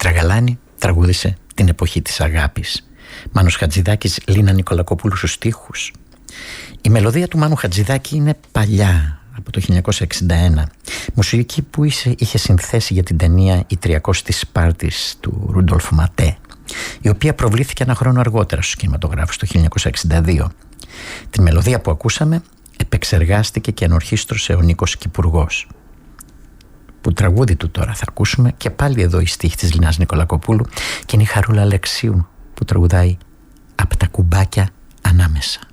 Δήμητρα Γαλάνη τραγούδισε την εποχή της αγάπης. Μάνος Χατζηδάκης, Λίνα Νικολακοπούλου στους στίχους. Η μελωδία του Μάνου Χατζηδάκη είναι παλιά, από το 1961. Μουσική που είχε συνθέσει για την ταινία «Η 300η Σπάρτης» του Ρούντολφ Ματέ, η οποία προβλήθηκε ένα χρόνο αργότερα στους κινηματογράφους το 1962. Τη μελωδία που ακούσαμε επεξεργάστηκε και ενορχίστρωσε ο Νίκος Κυπουργός, που τραγούδι του τώρα θα ακούσουμε, και πάλι εδώ η στίχη της Λίνας Νικολακοπούλου, και είναι η Χαρούλα Αλεξίου που τραγουδάει «Απ' τα κουμπάκια ανάμεσα».